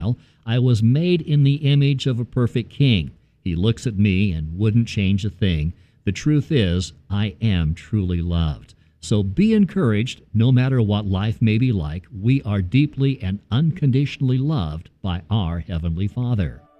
I was made in the image of a perfect king. He looks at me and wouldn't change a thing. The truth is, I am truly loved. So be encouraged, no matter what life may be like, we are deeply and unconditionally loved by our Heavenly Father.